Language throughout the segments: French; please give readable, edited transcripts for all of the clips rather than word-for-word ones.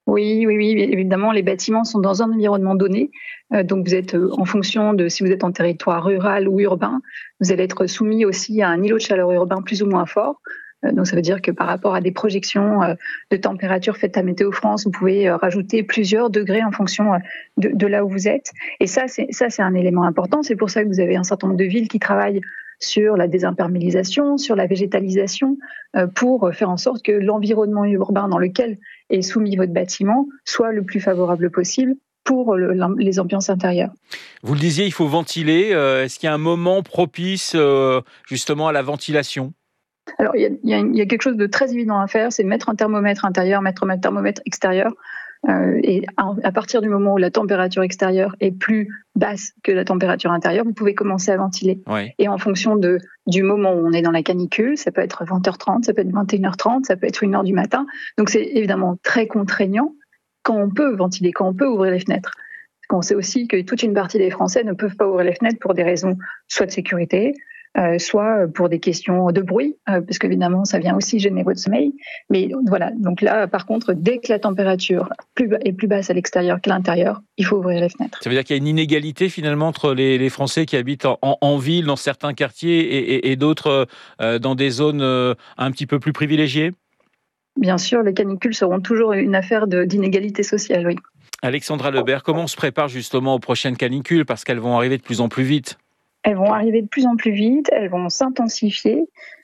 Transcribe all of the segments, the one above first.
Oui, oui, oui, évidemment, les bâtiments sont dans un environnement donné. Donc, vous êtes en fonction de si vous êtes en territoire rural ou urbain, vous allez être soumis aussi à un îlot de chaleur urbain plus ou moins fort. Donc, ça veut dire que par rapport à des projections de température faites à Météo France, vous pouvez rajouter plusieurs degrés en fonction de là où vous êtes. Et ça, c'est un élément important. C'est pour ça que vous avez un certain nombre de villes qui travaillent sur la désimperméabilisation, sur la végétalisation, pour faire en sorte que l'environnement urbain dans lequel est soumis votre bâtiment soit le plus favorable possible pour les ambiances intérieures. Vous le disiez, il faut ventiler. Est-ce qu'il y a un moment propice justement à la ventilation ? Alors, il y a quelque chose de très évident à faire, c'est mettre un thermomètre intérieur, mettre un thermomètre extérieur. Et à partir du moment où la température extérieure est plus basse que la température intérieure, vous pouvez commencer à ventiler. Oui. Et en fonction du moment où on est dans la canicule, ça peut être 20h30, ça peut être 21h30, ça peut être 1h du matin. Donc c'est évidemment très contraignant quand on peut ventiler, quand on peut ouvrir les fenêtres. Parce qu'on sait aussi que toute une partie des Français ne peuvent pas ouvrir les fenêtres pour des raisons soit de sécurité, soit pour des questions de bruit, parce qu'évidemment, ça vient aussi gêner votre sommeil. Mais voilà, donc là, par contre, dès que la température est plus basse à l'extérieur qu'à l'intérieur, il faut ouvrir les fenêtres. Ça veut dire qu'il y a une inégalité finalement entre les Français qui habitent en ville, dans certains quartiers, et d'autres dans des zones un petit peu plus privilégiées ? Bien sûr, les canicules seront toujours une affaire d'inégalité sociale, oui. Alexandra Lebert, comment on se prépare justement aux prochaines canicules, parce qu'elles vont arriver de plus en plus vite ? Elles vont arriver de plus en plus vite, elles vont s'intensifier.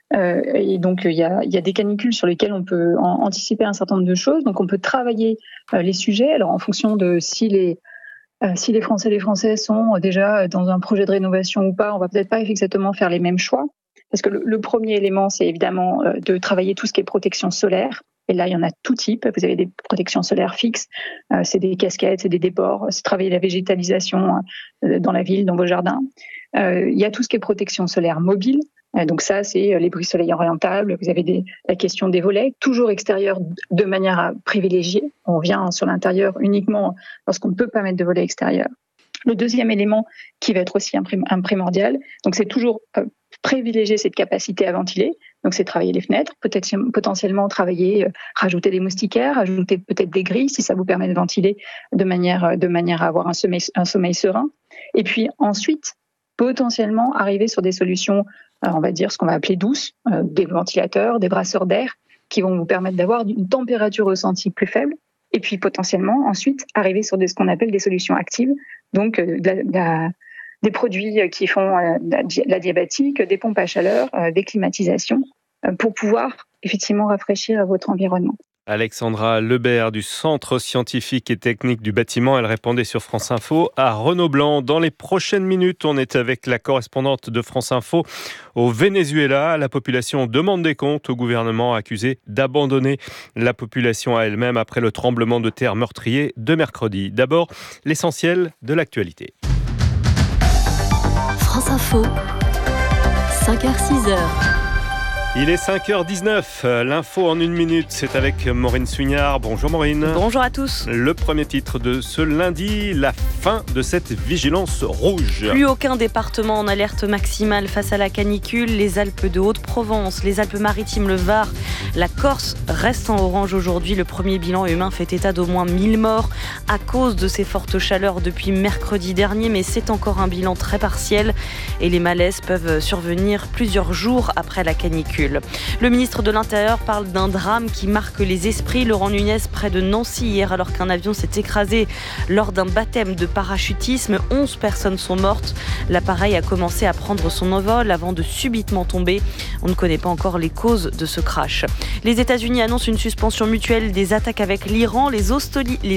Et donc, il y a des canicules sur lesquelles on peut anticiper un certain nombre de choses. Donc, on peut travailler les sujets. Alors, en fonction de si les Français et les Françaises sont déjà dans un projet de rénovation ou pas, on va peut-être pas exactement faire les mêmes choix. Parce que le premier élément, c'est évidemment de travailler tout ce qui est protection solaire. Et là, il y en a tout type. Vous avez des protections solaires fixes, c'est des casquettes, c'est des débords, c'est travailler la végétalisation dans la ville, dans vos jardins. Il y a tout ce qui est protection solaire mobile. Donc ça, c'est les brise soleil orientables. Vous avez la question des volets, toujours extérieurs de manière à privilégier. On vient sur l'intérieur uniquement lorsqu'on ne peut pas mettre de volets extérieurs. Le deuxième élément qui va être aussi un primordial, donc c'est toujours privilégier cette capacité à ventiler. Donc c'est travailler les fenêtres, potentiellement travailler, rajouter des moustiquaires, rajouter peut-être des grilles si ça vous permet de ventiler de manière à avoir un sommeil serein. Et puis ensuite, potentiellement arriver sur des solutions, on va dire ce qu'on va appeler douces, des ventilateurs, des brasseurs d'air qui vont vous permettre d'avoir une température ressentie plus faible. Et puis potentiellement ensuite arriver sur ce qu'on appelle des solutions actives, donc des produits qui font la diabatique, des pompes à chaleur, des climatisations, pour pouvoir effectivement rafraîchir votre environnement. Alexandra Lebert du Centre scientifique et technique du bâtiment, elle répondait sur France Info à Renaud Blanc. Dans les prochaines minutes, on est avec la correspondante de France Info au Venezuela. La population demande des comptes au gouvernement accusé d'abandonner la population à elle-même après le tremblement de terre meurtrier de mercredi. D'abord, l'essentiel de l'actualité. France Info, 5h-6h. Il est 5h19, l'info en une minute, c'est avec Maureen Suignard. Bonjour Maureen. Bonjour à tous. Le premier titre de ce lundi, la fin de cette vigilance rouge. Plus aucun département en alerte maximale face à la canicule. Les Alpes de Haute-Provence, les Alpes-Maritimes, le Var, la Corse restent en orange aujourd'hui. Le premier bilan humain fait état d'au moins 1000 morts à cause de ces fortes chaleurs depuis mercredi dernier, mais c'est encore un bilan très partiel et les malaises peuvent survenir plusieurs jours après la canicule. Le ministre de l'Intérieur parle d'un drame qui marque les esprits. Laurent Nunez, près de Nancy hier, alors qu'un avion s'est écrasé lors d'un baptême de parachutisme. 11 personnes sont mortes. L'appareil a commencé à prendre son envol avant de subitement tomber. On ne connaît pas encore les causes de ce crash. Les États-Unis annoncent une suspension mutuelle des attaques avec l'Iran. Les